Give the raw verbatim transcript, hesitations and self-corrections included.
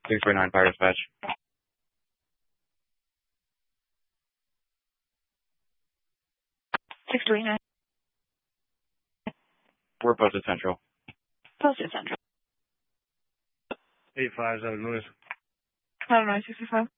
six four nine Fire Dispatch. six three nine. We're posted Central. Posted Central. eight five seven noise. Seven nine sixty five.